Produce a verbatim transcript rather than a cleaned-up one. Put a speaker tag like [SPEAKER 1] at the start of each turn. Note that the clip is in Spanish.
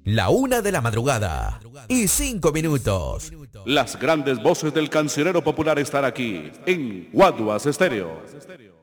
[SPEAKER 1] La una de la madrugada y cinco minutos.
[SPEAKER 2] Las grandes voces del cancionero popular están aquí en Guaduas Estéreo.